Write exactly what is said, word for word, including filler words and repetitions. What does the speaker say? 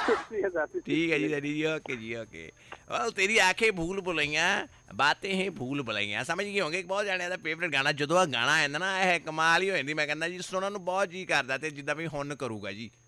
ठीक है जी डैडी जी, ओके जी ओके। और तेरी आंखें भूल भुलैया, बातें हैं भूल भुलैया, समझ गए होंगे। एक बहुत जाने ਦਾ ਫੇਵਰੇਟ ਗਾਣਾ, ਜਦੋਂ ਆ ਗਾਣਾ ਆਉਂਦਾ ਨਾ ਇਹ ਕਮਾਲ ਹੀ ਹੋ ਜਾਂਦੀ। ਮੈਂ ਕਹਿੰਦਾ ਜੀ ਸੁਣਨ ਨੂੰ ਬਹੁਤ ਜੀ ਕਰਦਾ, ਤੇ ਜਿੱਦਾਂ ਵੀ ਹੁਣ ਕਰੂਗਾ ਜੀ।